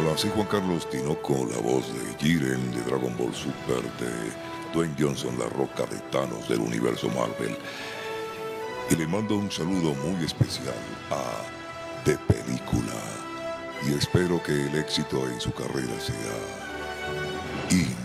Hola, soy Juan Carlos Tinoco, la voz de Jiren de Dragon Ball Super, de Dwayne Johnson, la roca de Thanos del universo Marvel. Y le mando un saludo muy especial a De Película. Y espero que el éxito en su carrera sea